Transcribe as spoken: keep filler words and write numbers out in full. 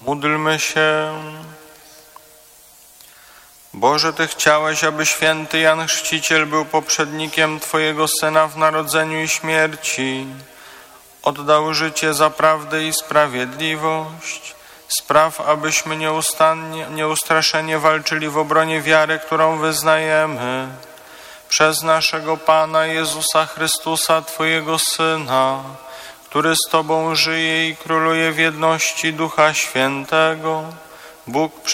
Módlmy się. Boże, Ty chciałeś, aby święty Jan Chrzciciel był poprzednikiem Twojego Syna w narodzeniu i śmierci. Oddał życie za prawdę i sprawiedliwość. Spraw, abyśmy nieustannie, nieustraszenie walczyli w obronie wiary, którą wyznajemy. Przez naszego Pana Jezusa Chrystusa, Twojego Syna, który z Tobą żyje i króluje w jedności Ducha Świętego, Bóg przez